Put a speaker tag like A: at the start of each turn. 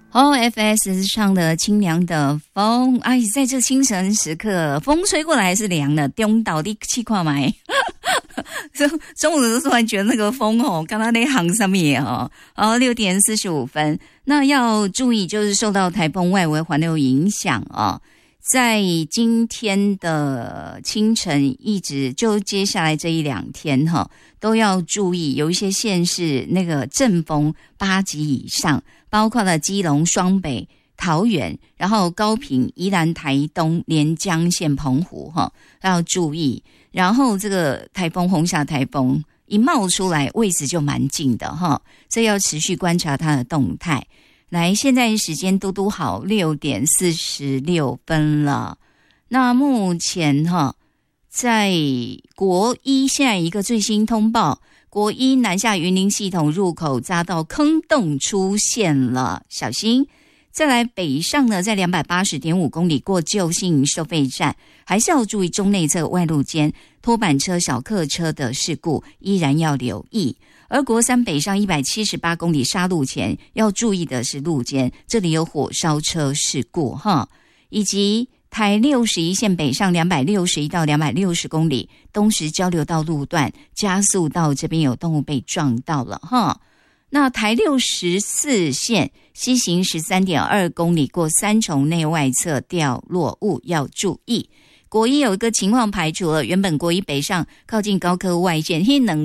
A: OFS 唱的清凉的风，哎，在这清晨时刻，风吹过来还是凉的，中岛的气块买。中午的时候突然觉得那个风哦，刚刚那行上面哦，6点45分，那要注意就是受到台风外围环流影响哦。在今天的清晨一直就接下来这1-2天哈，都要注意，有一些县市那个阵风8级以上，包括了基隆、双北、桃园，然后高屏、宜兰、台东、连江县、澎湖哈，要注意。然后这个台风红霞台风一冒出来，位置就蛮近的哈，所以要持续观察它的动态。来，现在时间嘟嘟好6点46分了。那目前哈，在国一现在一个最新通报，国一南下云林系统入口匝道坑洞出现了，小心。再来北上呢，在280.5公里过旧信收费站，还是要注意中内侧外路间拖板车、小客车的事故，依然要留意。而国三北上178公里杀路前要注意的是路肩，这里有火烧车事故哈，以及台61线北上261到260公里东石交流道路段加速道这边有动物被撞到了哈。那台64线西行13.2公里过三重内外侧掉落物要注意。国一有一个情况排除了，原本国一北上靠近高科外线